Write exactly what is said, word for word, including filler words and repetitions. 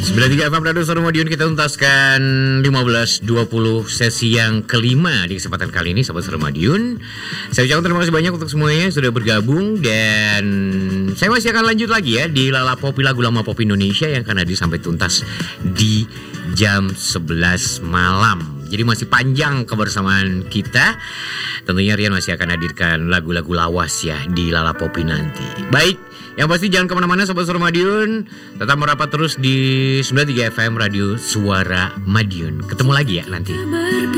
sembilan puluh tiga F M Radio Suara Madiun, kita tuntaskan lima belas dua puluh sesi yang kelima di kesempatan kali ini, Sobat Suara Madiun. Saya ucapkan terima kasih banyak untuk semuanya yang sudah bergabung, dan saya masih akan lanjut lagi ya di Lala Popi, lagu lama pop Indonesia yang akan hadir sampai tuntas di jam sebelas malam. Jadi masih panjang kebersamaan kita. Tentunya Rian masih akan hadirkan lagu-lagu lawas ya di Lala Popi nanti. Baik, yang pasti jangan kemana-mana Sobat Suara Madiun. Tetap merapat terus di sembilan puluh tiga F M Radio Suara Madiun. Ketemu lagi ya nanti.